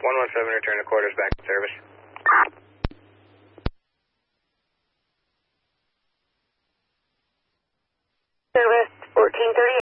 117, return to quarters, back in service. Service 1438.